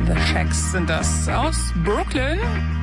The Shacks sind das aus Brooklyn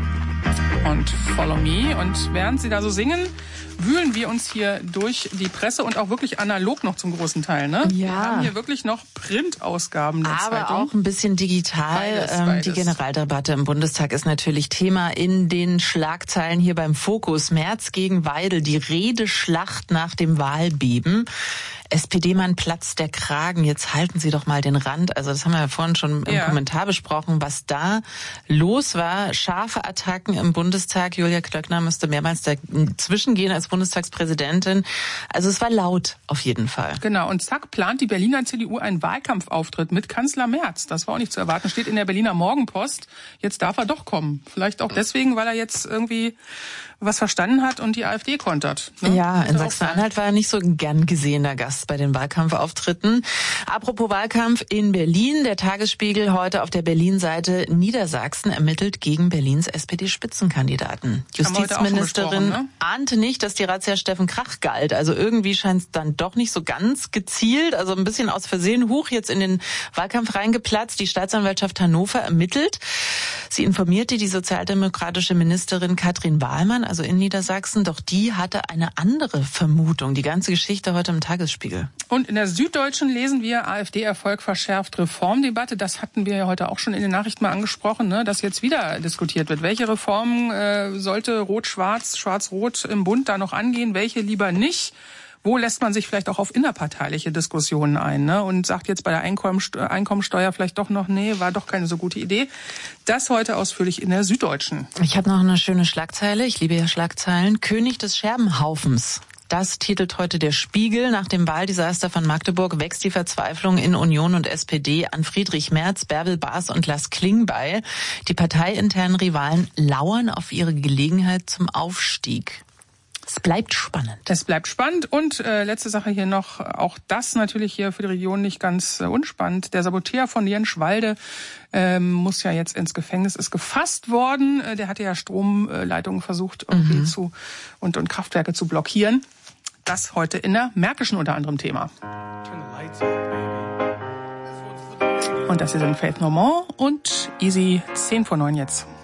und Follow Me. Und während sie da so singen, wühlen wir uns hier durch die Presse und auch wirklich analog noch zum großen Teil. Ne? Ja. Wir haben hier wirklich noch Printausgaben der Zeitung. Aber auch ein bisschen digital. Beides. Die Generaldebatte im Bundestag ist natürlich Thema in den Schlagzeilen hier beim Fokus. Merz gegen Weidel, die Redeschlacht nach dem Wahlbeben. SPD-Mann platzt der Kragen, jetzt halten Sie doch mal den Rand. Also das haben wir ja vorhin schon im Kommentar besprochen, was da los war. Scharfe Attacken im Bundestag. Julia Klöckner müsste mehrmals dazwischen gehen als Bundestagspräsidentin. Also es war laut auf jeden Fall. Genau, und zack, plant die Berliner CDU einen Wahlkampfauftritt mit Kanzler Merz. Das war auch nicht zu erwarten. Steht in der Berliner Morgenpost. Jetzt darf er doch kommen. Vielleicht auch deswegen, weil er jetzt irgendwie was verstanden hat und die AfD kontert. Ne? Ja, in Sachsen-Anhalt war er nicht so ein gern gesehener Gast bei den Wahlkampfauftritten. Apropos Wahlkampf in Berlin. Der Tagesspiegel heute auf der Berlin-Seite: Niedersachsen ermittelt gegen Berlins SPD-Spitzenkandidaten. Justizministerin ahnte nicht, dass die Razzia Steffen Krach galt. Also irgendwie scheint es dann doch nicht so ganz gezielt, also ein bisschen aus Versehen jetzt in den Wahlkampf reingeplatzt. Die Staatsanwaltschaft Hannover ermittelt. Sie informierte die sozialdemokratische Ministerin Katrin Wahlmann, also in Niedersachsen, doch die hatte eine andere Vermutung. Die ganze Geschichte heute im Tagesspiegel. Und in der Süddeutschen lesen wir: AfD-Erfolg verschärft Reformdebatte. Das hatten wir ja heute auch schon in den Nachrichten mal angesprochen, ne, dass jetzt wieder diskutiert wird. Welche Reformen sollte Rot-Schwarz, Schwarz-Rot im Bund da noch angehen, welche lieber nicht? Wo lässt man sich vielleicht auch auf innerparteiliche Diskussionen ein, ne? Und sagt jetzt bei der Einkommensteuer vielleicht doch noch, nee, war doch keine so gute Idee. Das heute ausführlich in der Süddeutschen. Ich habe noch eine schöne Schlagzeile. Ich liebe ja Schlagzeilen. König des Scherbenhaufens. Das titelt heute der Spiegel. Nach dem Wahldesaster von Magdeburg wächst die Verzweiflung in Union und SPD an Friedrich Merz, Bärbel Baas und Lars Klingbeil. Die parteiinternen Rivalen lauern auf ihre Gelegenheit zum Aufstieg. Es bleibt spannend. Es bleibt spannend. Und letzte Sache hier noch, auch das natürlich hier für die Region nicht ganz unspannend. Der Saboteur von Jenschwalde muss ja jetzt ins Gefängnis, ist gefasst worden. Der hatte ja Stromleitungen versucht irgendwie und Kraftwerke zu blockieren. Das heute in der Märkischen unter anderem Thema. Und das hier sind Faith No More und Easy 10 vor 9 jetzt.